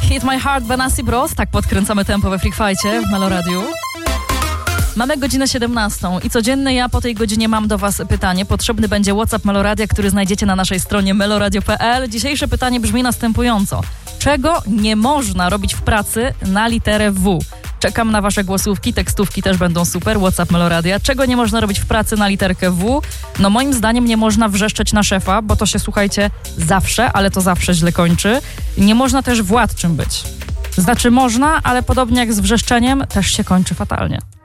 Hit My Heart, Benassi Bros. Tak podkręcamy tempo we Freak Fight'cie w Meloradiu. Mamy godzinę 17 i codziennie ja po tej godzinie mam do was pytanie. Potrzebny będzie WhatsApp Meloradia, który znajdziecie na naszej stronie meloradio.pl. Dzisiejsze pytanie brzmi następująco. Czego nie można robić w pracy na literę W? Czekam na wasze głosówki, tekstówki też będą super, WhatsApp Meloradia. Czego nie można robić w pracy na literkę W? No moim zdaniem nie można wrzeszczeć na szefa, bo to się, słuchajcie, zawsze, ale to zawsze źle kończy. Nie można też władczym być. Znaczy można, ale podobnie jak z wrzeszczeniem też się kończy fatalnie.